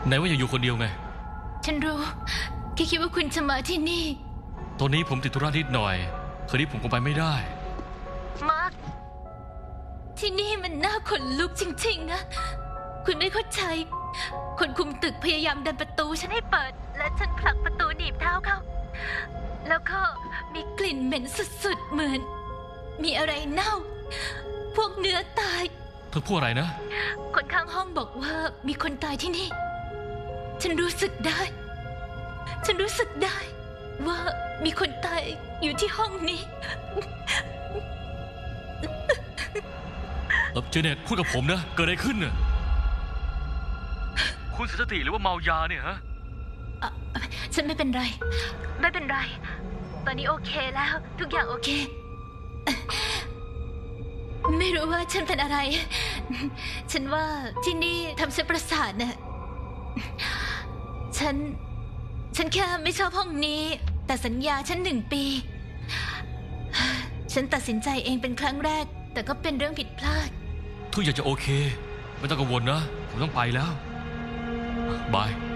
ไหนว่าอยากอยู่คนเดียวไงฉันรู้แค่คิดว่าคุณจะมาที่นี่ตอนนี้ผมติดธุระนิดหน่อยคืนนี้ผมคงไปไม่ได้มาร์คที่นี่มันน่าขนลุกจริงๆนะคุณไม่เข้าใจคนคุมตึกพยายามดันประตูฉันให้เปิดและฉันผลักประตูหนีบเท้าเขาแล้วก็มีกลิ่นเหม็นสุดๆเหมือนมีอะไรเน่าพวกเนื้อตายเธอพูดอะไรนะคนข้างห้องบอกว่ามีคนตายที่นี่ฉันรู้สึกได้ว่ามีคนตายอยู่ที่ห้องนี้เจเน็ตพูดกับผมนะเกิดอะไรขึ้นเนี่ยคุณเสียสติหรือว่าเมายาเนี่ยฮะฉันไม่เป็นไรตอนนี้โอเคแล้วทุกอย่างโอเคไม่รู้ว่าฉันเป็นอะไรฉันว่าที่นี่ทำฉันประสาทนะฉันแค่ไม่ชอบห้องนี้แต่สัญญาฉัน1 ปีฉันตัดสินใจเองเป็นครั้งแรกแต่ก็เป็นเรื่องผิดพลาดทุกอย่างจะโอเคไม่ต้องกังวลนะผมต้องไปแล้วบาย